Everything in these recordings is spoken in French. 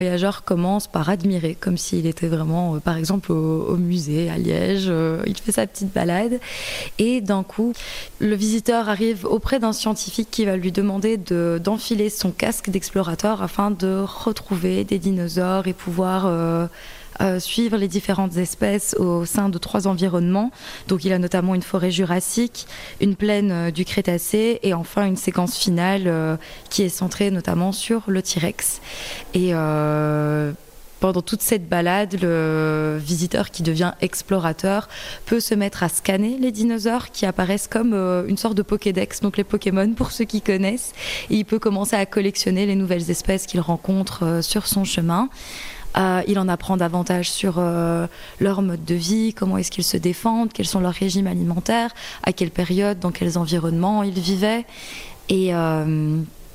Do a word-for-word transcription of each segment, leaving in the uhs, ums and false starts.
Le voyageur commence par admirer, comme s'il était vraiment, euh, par exemple, au, au musée à Liège. Euh, il fait sa petite balade et d'un coup, le visiteur arrive auprès d'un scientifique qui va lui demander de, d'enfiler son casque d'explorateur afin de retrouver des dinosaures et pouvoir euh, euh, suivre les différentes espèces au sein de trois environnements. Donc il a notamment une forêt jurassique, une plaine euh, du Crétacé et enfin une séquence finale euh, qui est centrée notamment sur le T-Rex. Et euh, pendant toute cette balade, le visiteur qui devient explorateur peut se mettre à scanner les dinosaures qui apparaissent comme euh, une sorte de Pokédex, donc les Pokémon pour ceux qui connaissent. Et il peut commencer à collectionner les nouvelles espèces qu'il rencontre euh, sur son chemin. Euh, il en apprend davantage sur euh, leur mode de vie, comment est-ce qu'ils se défendent, quels sont leurs régimes alimentaires, à quelle période, dans quels environnements ils vivaient. Et, euh,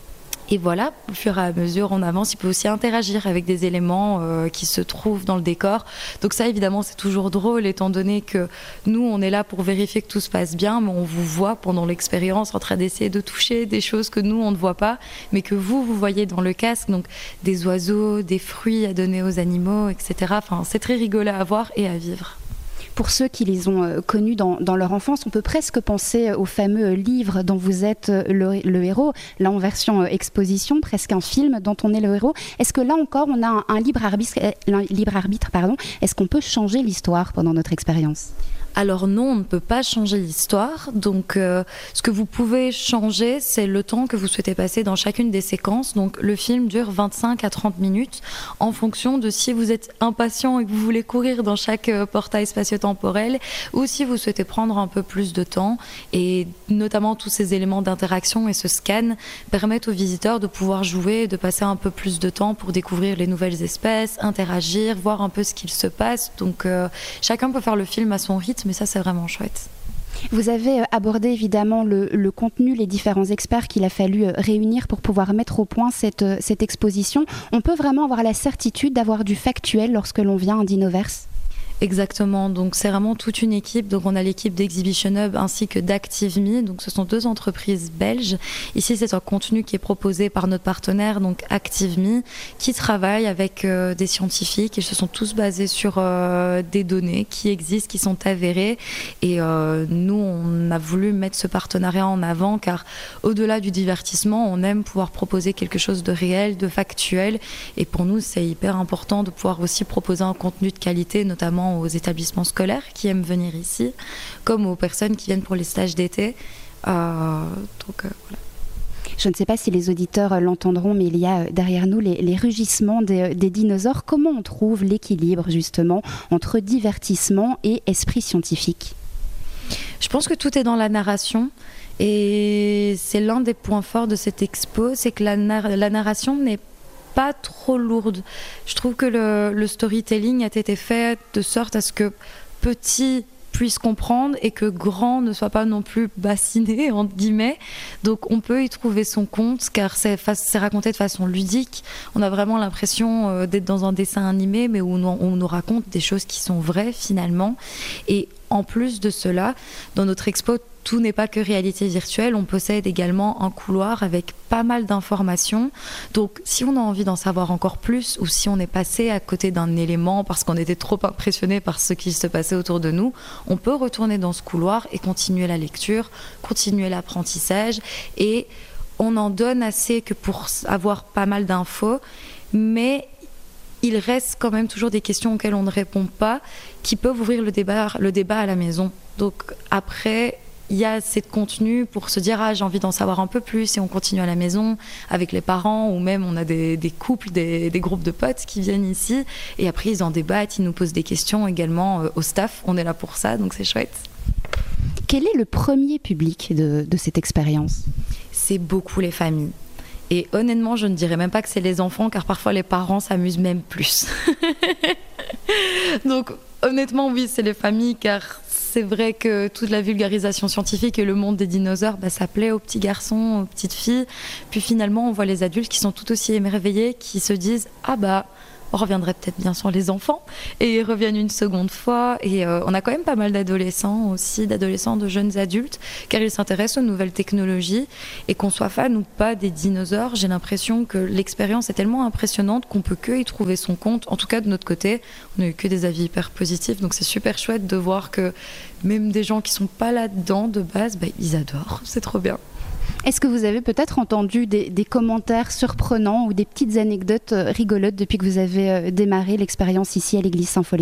et voilà, au fur et à mesure, on avance. Il peut aussi interagir avec des éléments euh, qui se trouvent dans le décor. Donc ça, évidemment, c'est toujours drôle, étant donné que nous, on est là pour vérifier que tout se passe bien, mais on vous voit pendant l'expérience en train d'essayer de toucher des choses que nous, on ne voit pas, mais que vous, vous voyez dans le casque. Donc des oiseaux, des fruits à donner aux animaux, et cetera. Enfin, c'est très rigolo à voir et à vivre. Pour ceux qui les ont euh, connus dans, dans leur enfance, on peut presque penser au fameux livre dont vous êtes le, le héros, là en version euh, exposition, presque un film dont on est le héros. Est-ce que là encore, on a un, un libre arbitre, un libre arbitre pardon. Est-ce qu'on peut changer l'histoire pendant notre expérience ? Alors non, on ne peut pas changer l'histoire. Donc, euh, ce que vous pouvez changer, c'est le temps que vous souhaitez passer dans chacune des séquences. Donc, le film dure vingt-cinq à trente minutes en fonction de si vous êtes impatient et que vous voulez courir dans chaque euh, portail spatio-temporel ou si vous souhaitez prendre un peu plus de temps. Et notamment, tous ces éléments d'interaction et ce scan permettent aux visiteurs de pouvoir jouer, de passer un peu plus de temps pour découvrir les nouvelles espèces, interagir, voir un peu ce qu'il se passe. Donc, euh, chacun peut faire le film à son rythme. Mais ça, c'est vraiment chouette. Vous avez abordé évidemment le, le contenu, les différents experts qu'il a fallu réunir pour pouvoir mettre au point cette, cette exposition. On peut vraiment avoir la certitude d'avoir du factuel lorsque l'on vient à Dinoverse ? Exactement, donc c'est vraiment toute une équipe. Donc on a l'équipe d'Exhibition Hub ainsi que d'ActiveMe, donc ce sont deux entreprises belges. Ici c'est un contenu qui est proposé par notre partenaire, donc ActiveMe, qui travaille avec euh, des scientifiques. Ils se sont tous basés sur euh, des données qui existent, qui sont avérées. Et euh, nous on a voulu mettre ce partenariat en avant car au-delà du divertissement, on aime pouvoir proposer quelque chose de réel, de factuel. Et pour nous c'est hyper important de pouvoir aussi proposer un contenu de qualité, notamment aux établissements scolaires qui aiment venir ici, comme aux personnes qui viennent pour les stages d'été. Euh, donc, euh, voilà. Je ne sais pas si les auditeurs l'entendront, mais il y a derrière nous les, les rugissements des, des dinosaures. Comment on trouve l'équilibre justement entre divertissement et esprit scientifique ? Je pense que tout est dans la narration. Et c'est l'un des points forts de cette expo, c'est que la, nar- la narration n'est pas trop lourde. Je trouve que le, le storytelling a été fait de sorte à ce que petit puisse comprendre et que grand ne soit pas non plus bassiné, entre guillemets. Donc on peut y trouver son compte car c'est, c'est raconté de façon ludique. On a vraiment l'impression euh, d'être dans un dessin animé mais où on, on nous raconte des choses qui sont vraies finalement. Et en plus de cela, dans notre expo, tout n'est pas que réalité virtuelle, on possède également un couloir avec pas mal d'informations. Donc si on a envie d'en savoir encore plus ou si on est passé à côté d'un élément parce qu'on était trop impressionné par ce qui se passait autour de nous, on peut retourner dans ce couloir et continuer la lecture, continuer l'apprentissage. Et on en donne assez que pour avoir pas mal d'infos, mais il reste quand même toujours des questions auxquelles on ne répond pas qui peuvent ouvrir le débat, le débat à la maison. Donc après, il y a assez de contenu pour se dire ah j'ai envie d'en savoir un peu plus et on continue à la maison avec les parents ou même on a des, des couples, des, des groupes de potes qui viennent ici et après ils en débattent, ils nous posent des questions également euh, au staff, on est là pour ça donc c'est chouette. Quel est le premier public de, de cette expérience ? C'est beaucoup les familles. Et honnêtement, je ne dirais même pas que c'est les enfants, car parfois les parents s'amusent même plus. Donc honnêtement, oui, c'est les familles, car c'est vrai que toute la vulgarisation scientifique et le monde des dinosaures, bah, ça plaît aux petits garçons, aux petites filles. Puis finalement, on voit les adultes qui sont tout aussi émerveillés, qui se disent « Ah bah, on reviendrait peut-être bien sur les enfants, et ils reviennent une seconde fois. Et euh, on a quand même pas mal d'adolescents aussi, d'adolescents, de jeunes adultes, car ils s'intéressent aux nouvelles technologies. Et qu'on soit fan ou pas des dinosaures, j'ai l'impression que l'expérience est tellement impressionnante qu'on peut que y trouver son compte. En tout cas, de notre côté, on n'a eu que des avis hyper positifs, donc c'est super chouette de voir que même des gens qui sont pas là-dedans de base, bah, ils adorent, c'est trop bien. Est-ce que vous avez peut-être entendu des, des commentaires surprenants ou des petites anecdotes rigolotes depuis que vous avez démarré l'expérience ici à l'église Saint-Folien ?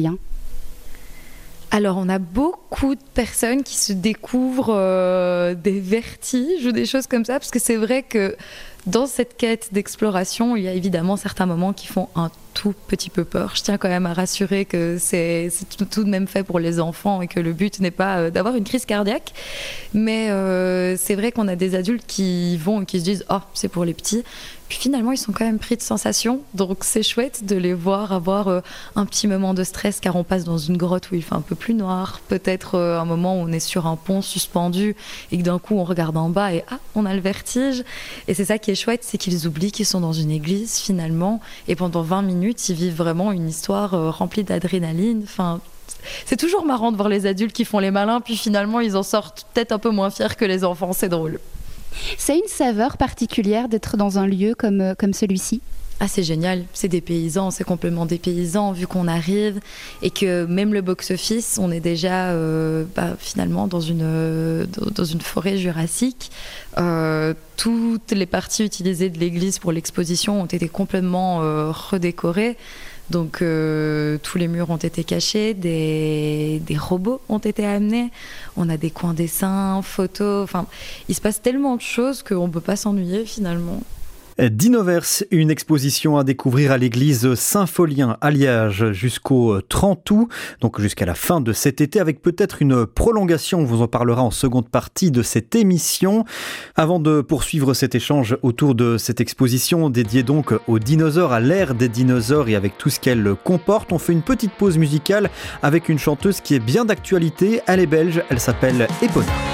Alors, on a beaucoup de personnes qui se découvrent euh, des vertiges ou des choses comme ça, parce que c'est vrai que dans cette quête d'exploration, il y a évidemment certains moments qui font un tout petit peu peur. Je tiens quand même à rassurer que c'est, c'est tout, tout de même fait pour les enfants et que le but n'est pas euh, d'avoir une crise cardiaque. Mais euh, c'est vrai qu'on a des adultes qui vont et qui se disent « Oh, c'est pour les petits ». Puis finalement, ils sont quand même pris de sensations. Donc c'est chouette de les voir avoir euh, un petit moment de stress, car on passe dans une grotte où il fait un peu plus noir. Peut-être euh, un moment où on est sur un pont suspendu et que d'un coup, on regarde en bas et « Ah, on a le vertige ». Et c'est ça qui est chouette, c'est qu'ils oublient qu'ils sont dans une église finalement. Et pendant vingt minutes, ils vivent vraiment une histoire euh, remplie d'adrénaline. Enfin, c'est toujours marrant de voir les adultes qui font les malins, puis finalement, ils en sortent peut-être un peu moins fiers que les enfants. C'est drôle. C'est une saveur particulière d'être dans un lieu comme, comme celui-ci ? Ah, c'est génial, c'est des paysans, c'est complètement des paysans vu qu'on arrive et que même le box-office, on est déjà euh, bah, finalement dans une, euh, dans une forêt jurassique. Euh, toutes les parties utilisées de l'église pour l'exposition ont été complètement euh, redécorées. Donc euh, tous les murs ont été cachés, des, des robots ont été amenés, on a des coins dessins, photos, enfin il se passe tellement de choses qu'on ne peut pas s'ennuyer finalement. Dinoverse, une exposition à découvrir à l'église Saint-Folien à Liège jusqu'au trente août, donc jusqu'à la fin de cet été, avec peut-être une prolongation. On vous en parlera en seconde partie de cette émission. Avant de poursuivre cet échange autour de cette exposition dédiée donc aux dinosaures, à l'ère des dinosaures et avec tout ce qu'elle comporte, on fait une petite pause musicale avec une chanteuse qui est bien d'actualité. Elle est belge, elle s'appelle Epona.